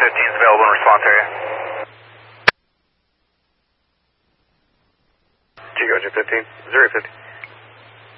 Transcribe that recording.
15 is available in response area. Chico Engine 15, 050.